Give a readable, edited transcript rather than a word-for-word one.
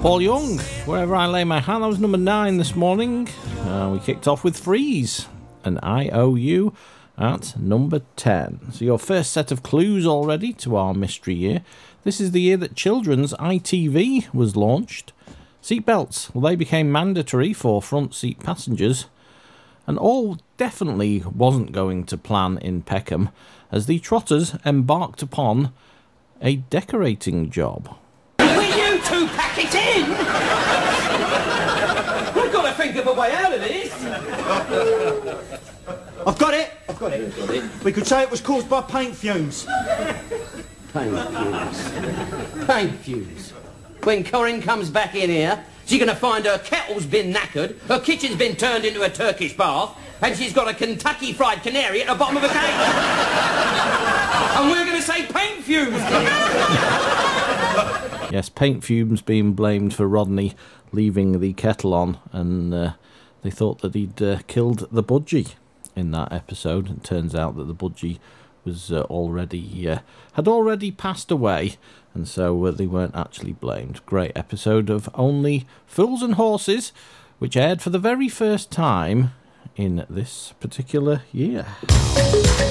Paul Young, Wherever I Lay My Hand. That was number 9 this morning. We kicked off with Freeze and IOU at number 10. So your first set of clues already to our mystery year. This is the year that children's ITV was launched. Seatbelts, well, they became mandatory for front seat passengers. And all definitely wasn't going to plan in Peckham as the Trotters embarked upon a decorating job. Will you two pack it in? We've got to think of a way out of this. I've got it. We could say it was caused by paint fumes. Paint fumes. When Corinne comes back in here, she's going to find her kettle's been knackered, her kitchen's been turned into a Turkish bath, and she's got a Kentucky Fried Canary at the bottom of a cake. And we're going to say paint fumes. Yes, paint fumes being blamed for Rodney leaving the kettle on, and they thought that he'd killed the budgie in that episode. It turns out that the budgie was had already passed away, and so they weren't actually blamed. Great episode of Only Fools and Horses, which aired for the very first time in this particular year.